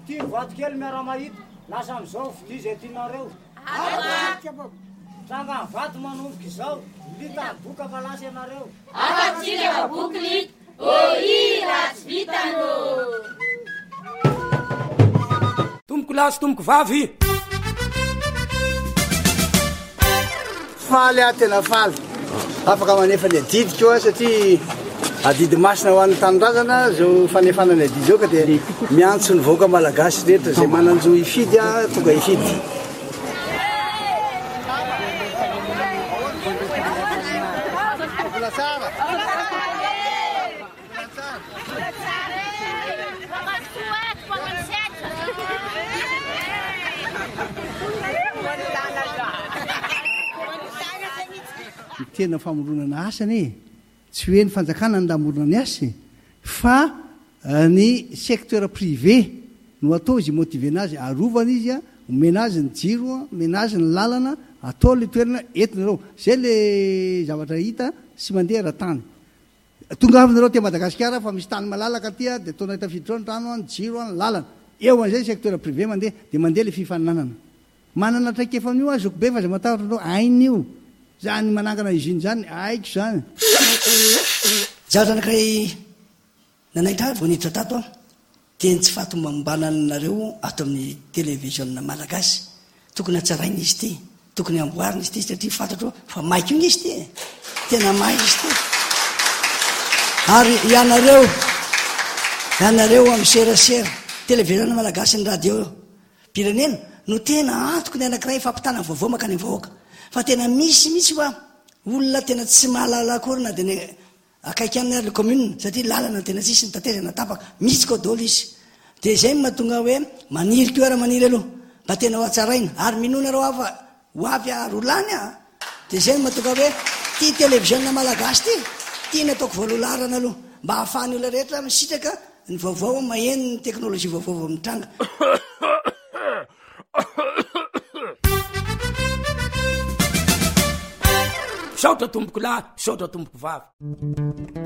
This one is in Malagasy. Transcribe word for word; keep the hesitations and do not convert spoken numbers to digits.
tia vatokely miara-mahita lasa am'izao fidi zay tianareo sanga vato manomboka izao lita boka fa lasa ianareo afatsika boky lita oi ratsy vitano tomboko lasy tomboko vavy faly a tena faly afaka manefa ny adidy koa satria adidy masina ho an'ny tanindrazana zao fanefanany adidy zao ka dia miantso ny vahoaka malagasy rehetra zay mananjo ifidy a tonga ifidy tena famoronana asany tsy hoe ny fanjakana ny damorona ny asy fa ny secteur privé no atao izy motive azy arovana izy a omena azy ny jiro omena azy ny lalana atao le toerana entinareo zay le zavatra hita sy mandeha raha-tany tonga avinareo te Madagasikara fa misy tany malalaka tia dia ataona hitafiditra ny trano ny jiro ny lalana eo an'izay secteur privé mandeha dia mandeha le fifaninanana manana traikefa amin'io azoko be fa zay matahatra anao ain'io zany manangana iziny zany aiko zany zaho zanakay nanaitra vonitra tato a teny tsy fatomambananareo ato amin'ny télévision malagasy tokony atsaraina izy ty tokony amboarina izy ty satria fantatro fa maiko iny izy ty tena mai izy ty ary ianareo ianareo amin'ny serasera télévision malagasy ny radio pirenena no tena antoko ny anakiray fampitana vaovao makany vahoaka fa tena misy misy fa olona tena tsy mahalala akory na dia ny akaiky amin'ny le commune satria lalana tena tsisy ny tatezana tapaka misy koa dolo izy dia izay mahatonga hoe maniry keo ara maniry aloha mba tena ho atsaraina ary minona reo afa ho avy arolany a dia izay mahatonga hoe ty télévision malagasy ty tiana ataoko voalolarana aloha mba hahafahany olona rehetra misitraka ny vaovao maheno ny teknôlôjia vaovao amin'ny tranga saotra tomboko lahy saotra tomboko vavy